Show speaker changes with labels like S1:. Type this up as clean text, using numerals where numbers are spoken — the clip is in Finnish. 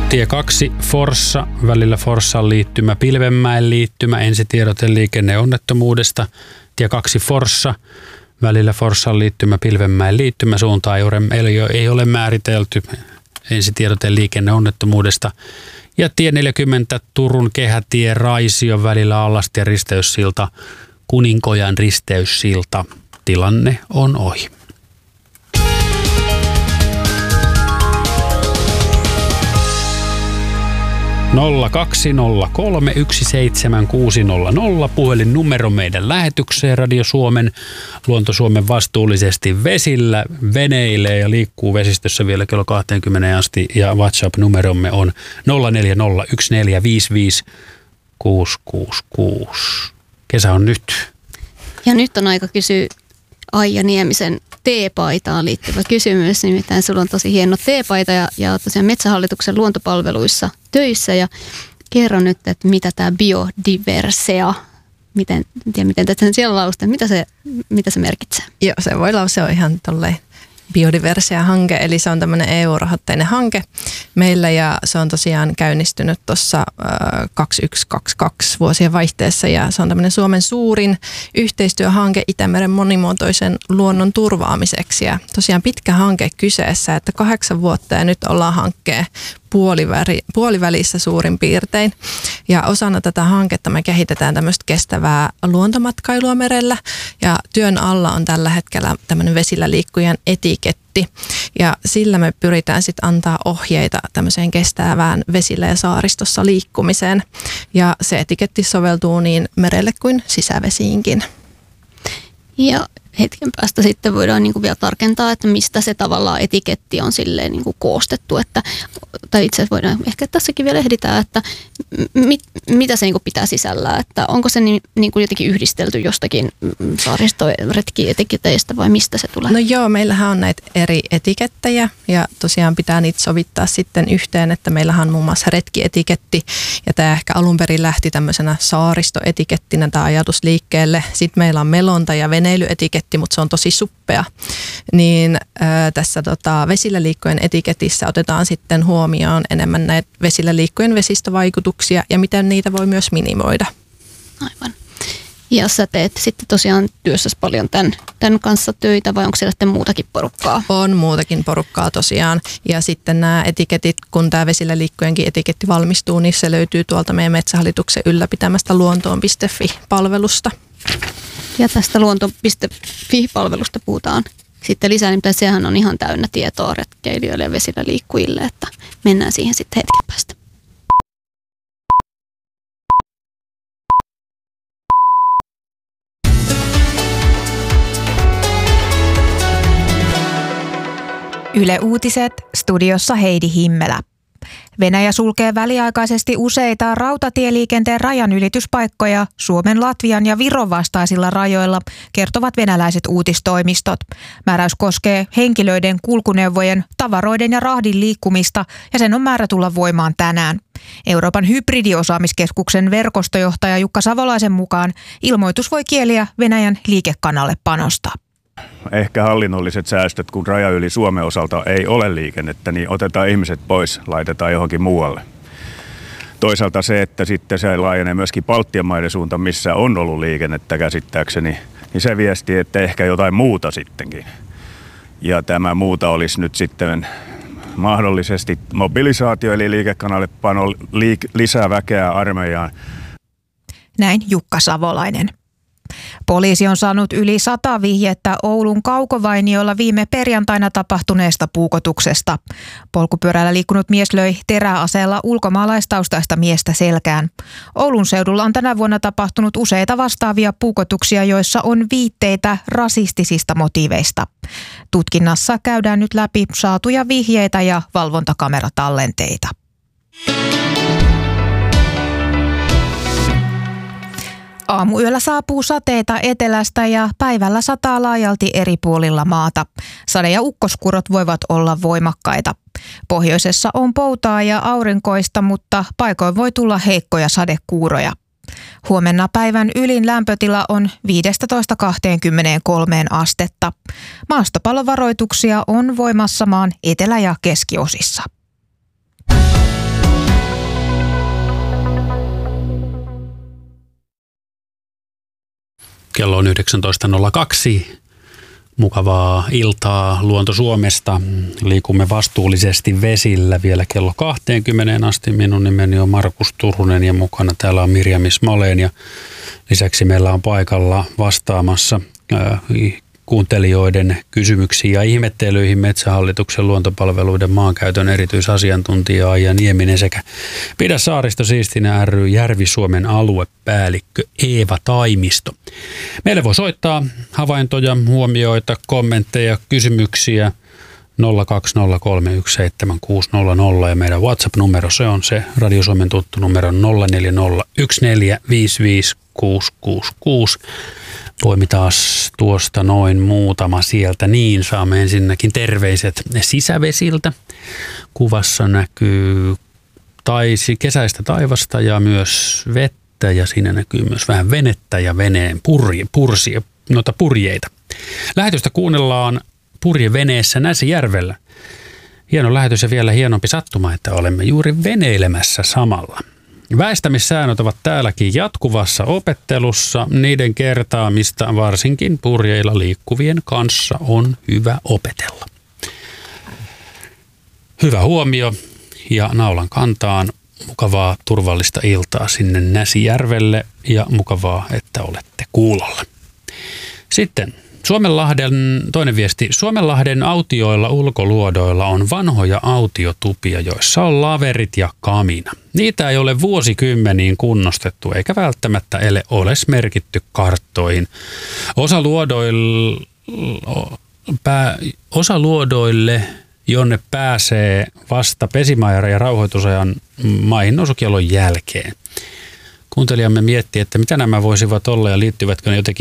S1: Tie 2 Forssa, välillä Forssan liittymä, Pilvenmäen liittymä, ensitiedote liikenneonnettomuudesta. Tie 2 Forssa, välillä Forssan liittymä, Pilvenmäen liittymä, suuntaa ei ole määritelty, ensitiedote liikenneonnettomuudesta. Ja tie 40 Turun kehätie Raision välillä Allastien risteyssilta, Kuninkojan risteyssilta. Tilanne on ohi. Nolla 203 17600 puhelinnumero meidän lähetykseen. Radio Suomen, Luonto Suomen vastuullisesti vesillä veneilee ja liikkuu vesistössä vielä kello 20 asti. Ja WhatsApp-numeromme on 0401455666. Kesä on nyt.
S2: Ja nyt on aika kysyä Aija Niemisen teepaitaan liittyvä kysymys. Nimittäin sulla on tosi hieno teepaita ja tosiaan Metsähallituksen luontopalveluissa töissä. Ja kerro nyt, että mitä tämä biodiversea, miten tätä siellä lausutte, mitä se merkitsee?
S3: Joo, se voi lausua ihan tolleen biodiversea-hanke, eli se on tämmöinen EU-rahoitteinen hanke meillä ja se on tosiaan käynnistynyt tuossa 2122 vuosien vaihteessa ja se on tämmöinen Suomen suurin yhteistyöhanke Itämeren monimuotoisen luonnon turvaamiseksi ja tosiaan pitkä hanke kyseessä, että 8 vuotta ja nyt ollaan hankkeen puolivälissä suurin piirtein. Ja osana tätä hanketta me kehitetään tämmöistä kestävää luontomatkailua merellä ja työn alla on tällä hetkellä tämmöinen vesillä liikkujan etiketti. Ja sillä me pyritään sitten antaa ohjeita tämmöiseen kestävään vesillä ja saaristossa liikkumiseen. Ja se etiketti soveltuu niin merelle kuin sisävesiinkin.
S2: Ja hetken päästä sitten voidaan niin kuin vielä tarkentaa, että mistä se tavallaan etiketti on silleen niin kuin koostettu. Tai itse asiassa voidaan ehkä tässäkin vielä ehditään, että mitä se niin kuin pitää sisällään. Että onko se niin kuin jotenkin yhdistelty jostakin saaristoretkietiketeistä vai mistä se tulee?
S3: No joo, meillähän on näitä eri etikettejä ja tosiaan pitää niitä sovittaa sitten yhteen, että meillähän on muun muassa retkietiketti ja tämä ehkä alun perin lähti tämmöisenä saaristoetikettinä tämä ajatus liikkeelle. Sitten meillä on melonta ja veneilyetiketti, mutta se on tosi suppea. Niin tässä vesillä liikkujen etiketissä otetaan sitten huomioon enemmän näitä vesillä liikkujen vesistövaikutuksia ja miten niitä voi myös minimoida.
S2: Aivan. Ja sä teet sitten tosiaan työssäsi paljon tämän kanssa töitä vai onko siellä sitten muutakin porukkaa?
S3: On muutakin porukkaa tosiaan ja sitten nämä etiketit, kun tämä vesillä liikkujenkin etiketti valmistuu, niin se löytyy tuolta meidän Metsähallituksen ylläpitämästä luontoon.fi-palvelusta.
S2: Ja tästä luonto.fi-palvelusta puhutaan sitten lisää, nimittäin sehän on ihan täynnä tietoa retkeilijöille ja vesillä liikkujille, että mennään siihen sitten hetken päästä.
S4: Yle Uutiset, studiossa Heidi Himmelä. Venäjä sulkee väliaikaisesti useita rautatieliikenteen rajanylityspaikkoja Suomen, Latvian ja Viron vastaisilla rajoilla, kertovat venäläiset uutistoimistot. Määräys koskee henkilöiden, kulkuneuvojen, tavaroiden ja rahdin liikkumista ja sen on määrä tulla voimaan tänään. Euroopan hybridiosaamiskeskuksen verkostojohtaja Jukka Savolaisen mukaan ilmoitus voi kieliä Venäjän liikekannalle panosta.
S5: Ehkä hallinnolliset säästöt, kun raja yli Suomen osalta ei ole liikennettä, niin otetaan ihmiset pois, laitetaan johonkin muualle. Toisaalta se, että sitten se laajenee myöskin Baltian maiden suuntaan, missä on ollut liikennettä käsittääkseni, niin se viesti, että ehkä jotain muuta sittenkin. Ja tämä muuta olisi nyt sitten mahdollisesti mobilisaatio, eli liikekannallepano lisää väkeä armeijaan.
S4: Näin Jukka Savolainen. Poliisi on saanut yli 100 vihjettä Oulun Kaukovainiolla viime perjantaina tapahtuneesta puukotuksesta. Polkupyörällä liikkunut mies löi teräaseella ulkomaalaistaustaista miestä selkään. Oulun seudulla on tänä vuonna tapahtunut useita vastaavia puukotuksia, joissa on viitteitä rasistisista motiiveista. Tutkinnassa käydään nyt läpi saatuja vihjeitä ja valvontakameratallenteita. Aamuyöllä saapuu sateita etelästä ja päivällä sataa laajalti eri puolilla maata. Sade- ja ukkoskurot voivat olla voimakkaita. Pohjoisessa on poutaa ja aurinkoista, mutta paikoin voi tulla heikkoja sadekuuroja. Huomenna päivän ylin lämpötila on 15–23 astetta. Maastopallovaroituksia on voimassa maan etelä- ja keskiosissa.
S1: Kello on 19.02. Mukavaa iltaa Luonto Suomesta. Liikumme vastuullisesti vesillä vielä kello 20 asti. Minun nimeni on Markus Turunen ja mukana täällä on Mirjam Ismaleen. Ja lisäksi meillä on paikalla vastaamassa kuuntelijoiden kysymyksiin ja ihmettelyihin Metsähallituksen luontopalveluiden maankäytön erityisasiantuntija Aija Nieminen sekä Pidä Saaristo siistinä ry Järvi-Suomen aluepäällikkö Eeva Taimisto. Meille voi soittaa havaintoja, huomioita, kommentteja, kysymyksiä 020317600 ja meidän WhatsApp-numero se on se Radio Suomen tuttu numero 0401455666. Poimi taas tuosta noin muutama sieltä. Niin, saamme ensinnäkin terveiset sisävesiltä. Kuvassa näkyy kesäistä taivasta ja myös vettä ja siinä näkyy myös vähän venettä ja veneen purjeita. Lähetystä kuunnellaan purjeveneessä Näsijärvellä. Hieno lähetys ja vielä hienompi sattuma, että olemme juuri veneilemässä samalla. Väistämissäännöt ovat täälläkin jatkuvassa opettelussa. Niiden kertaamista varsinkin purjeilla liikkuvien kanssa on hyvä opetella. Hyvä huomio ja naulan kantaan. Mukavaa turvallista iltaa sinne Näsijärvelle ja mukavaa, että olette kuulolla. Sitten toinen viesti. Suomenlahden autioilla ulkoluodoilla on vanhoja autiotupia, joissa on laverit ja kamina. Niitä ei ole vuosikymmeniin kunnostettu eikä välttämättä ole merkitty karttoihin. Osa luodoille, jonne pääsee vasta pesimäärä ja rauhoitusajan maihin nousukielon jälkeen. Kuuntelijamme miettii, että mitä nämä voisivat olla ja liittyvätkö ne jotenkin